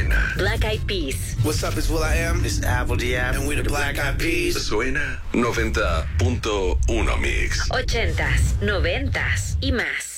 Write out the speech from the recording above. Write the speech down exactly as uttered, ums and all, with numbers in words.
Suena. Black Eyed Peas. What's up, it's Will I Am. This is Apple Diab. And we the Black Eyed Peas. Suena noventa punto uno Mix. Ochentas, noventas y más.